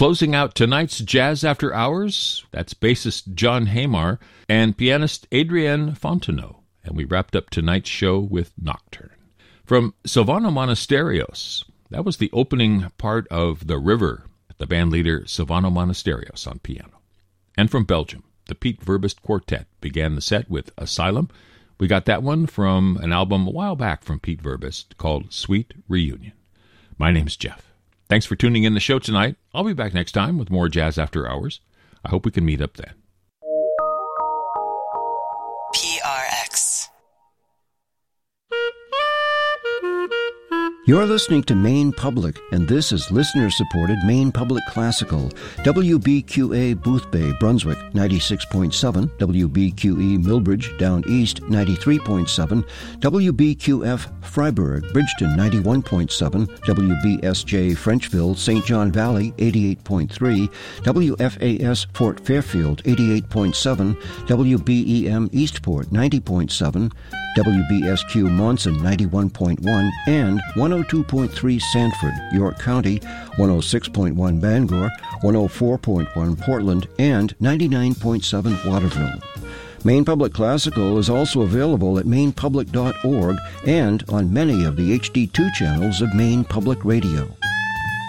Closing out tonight's Jazz After Hours, that's bassist John Hamar and pianist Adrienne Fontenot. And we wrapped up tonight's show with Nocturne. From Silvano Monasterios, that was the opening part of The River, the band leader Silvano Monasterios on piano. And from Belgium, the Pete Verbist Quartet began the set with Asylum. We got that one from an album a while back from Pete Verbist called Sweet Reunion. My name's Jeff. Thanks for tuning in the show tonight. I'll be back next time with more Jazz After Hours. I hope we can meet up then. PRX. You're listening to Maine Public, and this is listener-supported Maine Public Classical. WBQA Boothbay, Brunswick, 96.7. WBQE Millbridge, Down East, 93.7. WBQF Freiburg, Bridgeton, 91.7. WBSJ Frenchville, St. John Valley, 88.3. WFAS Fort Fairfield, 88.7. WBEM Eastport, 90.7. WBSQ Monson 91.1 and 102.3 Sanford, York County, 106.1 Bangor, 104.1 Portland, and 99.7 Waterville. Maine Public Classical is also available at mainepublic.org and on many of the HD2 channels of Maine Public Radio.